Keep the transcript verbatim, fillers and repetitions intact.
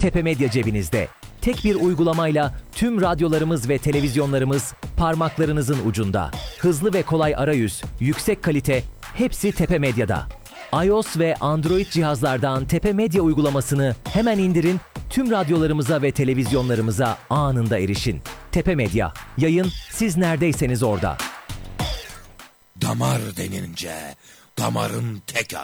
Tepe Medya cebinizde. Tek bir uygulamayla tüm radyolarımız ve televizyonlarımız parmaklarınızın ucunda. Hızlı ve kolay arayüz, yüksek kalite, hepsi Tepe Medya'da. iOS ve Android cihazlardan Tepe Medya uygulamasını hemen indirin, tüm radyolarımıza ve televizyonlarımıza anında erişin. Tepe Medya, yayın siz neredeyseniz orada. Damar denince damarın tek